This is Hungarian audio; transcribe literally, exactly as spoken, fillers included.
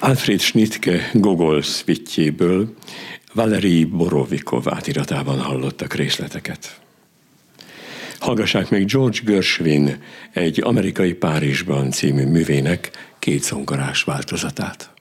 Alfred Schnittke Gogol szvitjéből Valerij Borovikov átiratában hallottak részleteket. Hallgassák meg George Gershwin Egy amerikai Párizsban című művének két zongorás változatát.